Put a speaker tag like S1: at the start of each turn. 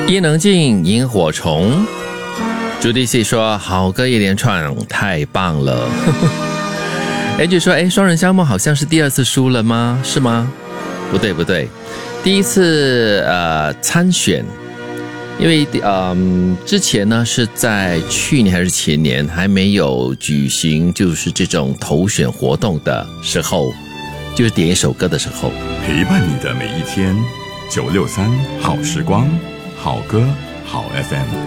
S1: 伊能静萤火虫，朱迪西说好歌一连串太棒了。就说双人香梦好像是第二次输了吗？是吗？不对，第一次参选，因为之前呢是在去年还是前年还没有举行就是这种投选活动的时候，就是点一首歌的时候，
S2: 陪伴你的每一天，963好时光，好歌好 FM。